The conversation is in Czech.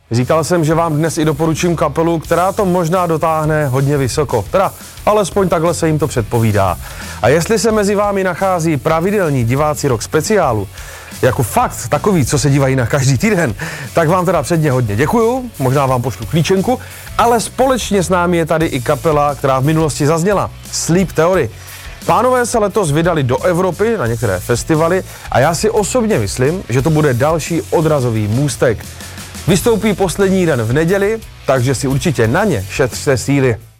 Říkal jsem, že vám dnes i doporučím kapelu, která to možná dotáhne hodně vysoko. Teda alespoň takhle se jim to předpovídá. A jestli se mezi vámi nachází pravidelní diváci Rock speciálu, jako fakt takový, co se dívají na každý týden, tak vám teda předně hodně děkuju, možná vám pošlu klíčenku, ale společně s námi je tady i kapela, která v minulosti zazněla, Sleep Theory. Pánové se letos vydali do Evropy na některé festivaly a já si osobně myslím, že to bude další odrazový můstek. Vystoupí poslední den v neděli, takže si určitě na ně šetřte síly.